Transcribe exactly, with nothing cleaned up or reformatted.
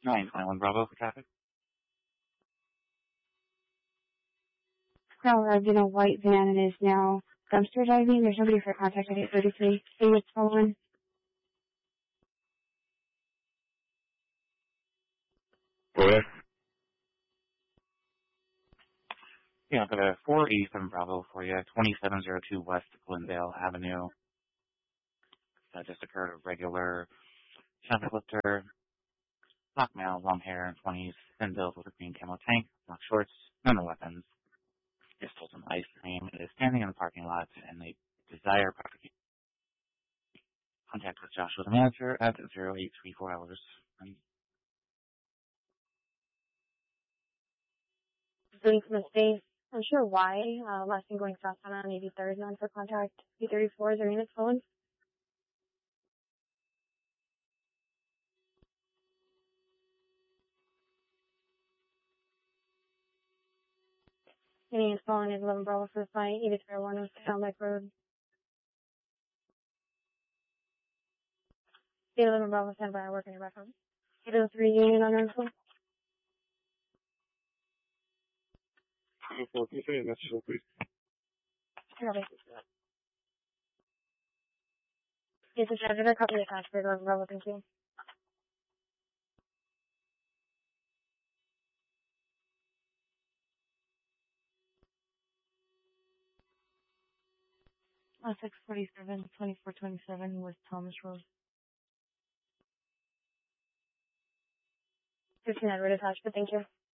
nine twenty-one Bravo for traffic. Now arrived in a white van and is now dumpster diving. There's nobody for contact at eight thirty-three. Hey, what's going on? Where? Yeah, I've got a four eighty-seven Bravo for you, twenty-seven oh two West Glendale Avenue. That just occurred a regular traffic lifter, black male, long hair, twenties, thin build with a green camo tank, black shorts, no no weapons. Just told some ice cream. It is standing in the parking lot, and they desire property. Contact with Joshua, the manager, at zero eight three four hours. Thanks, Miss Faith. I'm sure why. Uh, last thing going southbound on eighty-third, none for contact. B thirty-four, is there units phone? Any units phone is eleven Bravo for the flight, eighty-three oh one West Sound Lake Road. eleven Bravo, stand by, I work in your reference. eight oh three Union on our phone. Can you say a message, please? Copy. Yes, it's a copy of the passport, eleven Bravo, thank you. Uh, six forty-seven, twenty-four twenty-seven West Thomas Road. fifteen Edward attached, but thank you.